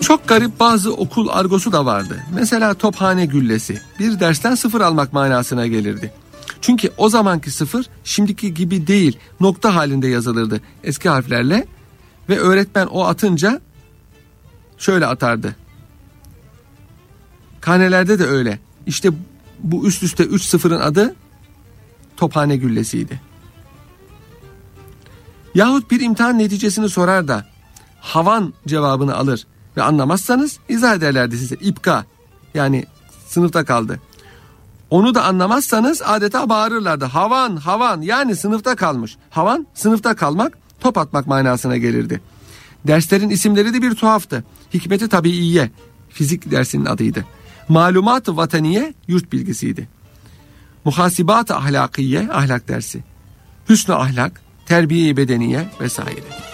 Çok garip bazı okul argosu da vardı. Mesela tophane güllesi bir dersten 0 almak manasına gelirdi. Çünkü o zamanki 0 şimdiki gibi değil, nokta halinde yazılırdı eski harflerle ve öğretmen o atınca şöyle atardı. Karnelerde de öyle. İşte bu üst üste 3 sıfırın adı tophane güllesiydi. Yahut bir imtihan neticesini sorar da havan cevabını alır ve anlamazsanız izah ederlerdi size. İpka, yani sınıfta kaldı. Onu da anlamazsanız adeta bağırırlardı. Havan, havan, yani sınıfta kalmış. Havan, sınıfta kalmak, top atmak manasına gelirdi. Derslerin isimleri de bir tuhaftı. Hikmet-i Tabiiye, fizik dersinin adıydı. Malumat-ı Vataniye, yurt bilgisiydi. Muhasibat-ı Ahlakiye, ahlak dersi. Hüsnü ahlak, terbiye-i bedeniye vesaire.